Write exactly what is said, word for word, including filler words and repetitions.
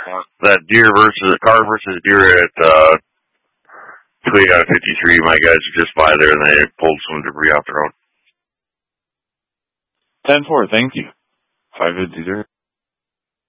Uh, that deer versus car versus deer at uh, two out of fifty-three. My guys are just by there and they pulled some debris off the road. ten four, thank you. five fifty-three.